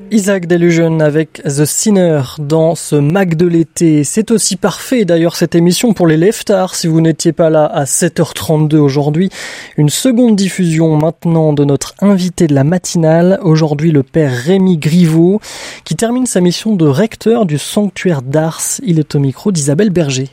Isaac Delusion avec The Sinner dans ce Mac de l'été. C'est aussi parfait d'ailleurs cette émission pour les leftards si vous n'étiez pas là à 7h32 aujourd'hui. Une seconde diffusion maintenant de notre invité de la matinale, aujourd'hui le père Rémi Griveau, qui termine sa mission de recteur du sanctuaire d'Ars. Il est au micro d'Isabelle Berger.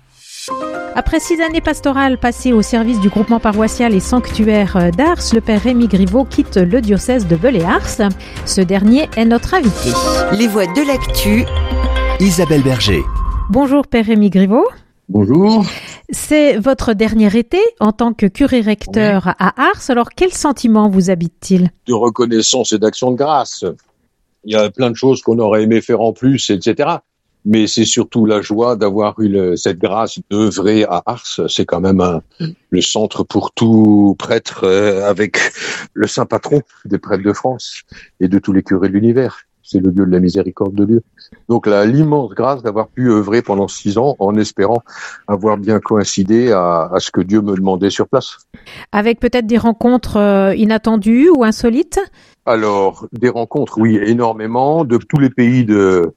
Après 6 années pastorales passées au service du groupement paroissial et sanctuaire d'Ars, le père Rémi Griveau quitte le diocèse de Beul-et-Ars. Ce dernier est notre invité. Les voix de l'actu, Isabelle Berger. Bonjour père Rémi Griveau. Bonjour. C'est votre dernier été en tant que curé-recteur à Ars. Alors quel sentiment vous habite-t-il ? De reconnaissance et d'action de grâce. Il y a plein de choses qu'on aurait aimé faire en plus, etc. Mais c'est surtout la joie d'avoir eu cette grâce d'œuvrer à Ars. C'est quand même le centre pour tout prêtre avec le saint patron des prêtres de France et de tous les curés de l'univers. C'est le lieu de la miséricorde de Dieu. Donc l'immense grâce d'avoir pu œuvrer pendant 6 ans en espérant avoir bien coïncidé à ce que Dieu me demandait sur place. Avec peut-être des rencontres inattendues ou insolites ? Alors, des rencontres, oui, énormément, de tous les pays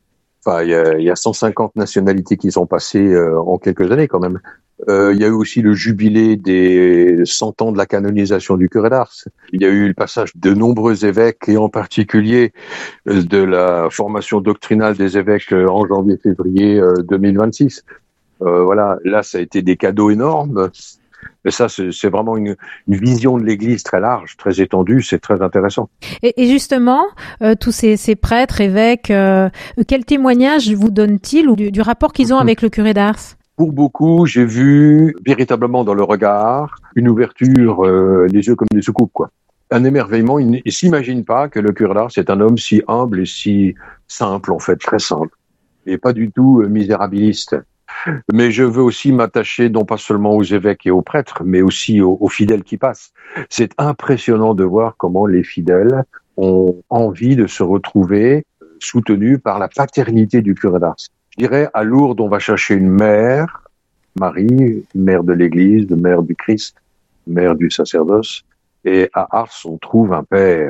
il y a 150 nationalités qui sont passées en quelques années quand même. Il y a eu aussi le jubilé des 100 ans de la canonisation du curé d'Ars. Il y a eu le passage de nombreux évêques et en particulier de la formation doctrinale des évêques en janvier-février 2026. Voilà, là ça a été des cadeaux énormes. Mais ça, c'est vraiment une vision de l'Église très large, très étendue, c'est très intéressant. Et justement, tous ces prêtres, évêques, quel témoignage vous donnent-ils du rapport qu'ils ont avec le curé d'Ars ? Pour beaucoup, j'ai vu véritablement dans le regard une ouverture des yeux comme des soucoupes, quoi. Un émerveillement, ils ne s'imaginent pas que le curé d'Ars est un homme si humble et si simple, en fait, très simple, et pas du tout misérabiliste. Mais je veux aussi m'attacher non pas seulement aux évêques et aux prêtres, mais aussi aux fidèles qui passent. C'est impressionnant de voir comment les fidèles ont envie de se retrouver soutenus par la paternité du curé d'Ars. Je dirais, à Lourdes, on va chercher une mère, Marie, mère de l'Église, mère du Christ, mère du sacerdoce. Et à Ars, on trouve un père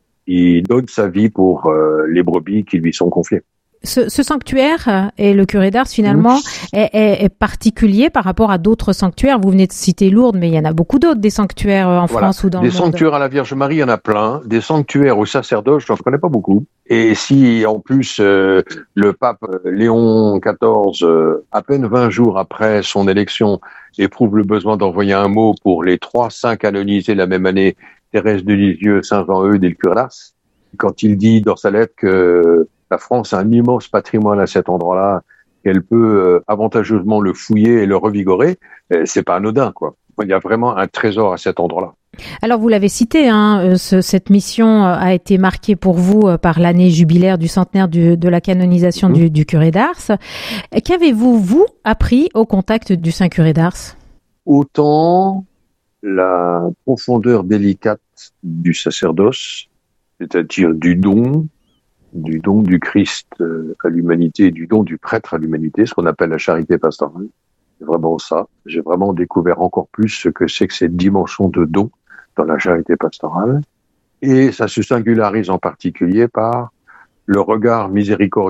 qui donne sa vie pour les brebis qui lui sont confiées. Ce sanctuaire et le curé d'Ars finalement est particulier par rapport à d'autres sanctuaires. Vous venez de citer Lourdes, mais il y en a beaucoup d'autres des sanctuaires en France ou dans le monde. Des sanctuaires à la Vierge Marie, il y en a plein. Des sanctuaires au sacerdoce, je n'en connais pas beaucoup. Et si en plus le pape Léon XIV, à peine 20 jours après son élection, éprouve le besoin d'envoyer un mot pour les 3 saints canonisés la même année, Thérèse de Lisieux, Saint Jean-Eudes et le curé d'Ars, quand il dit dans sa lettre que la France a un immense patrimoine à cet endroit-là, qu'elle peut avantageusement le fouiller et le revigorer, c'est pas anodin, quoi. Il y a vraiment un trésor à cet endroit-là. Alors vous l'avez cité, cette mission a été marquée pour vous par l'année jubilaire du centenaire de la canonisation du curé d'Ars. Qu'avez-vous, vous, appris au contact du Saint curé d'Ars ? Autant la profondeur délicate du sacerdoce, c'est-à-dire du don du Christ à l'humanité, du don du prêtre à l'humanité, ce qu'on appelle la charité pastorale. C'est vraiment ça. J'ai vraiment découvert encore plus ce que c'est que cette dimension de don dans la charité pastorale. Et ça se singularise en particulier par le regard miséricordieux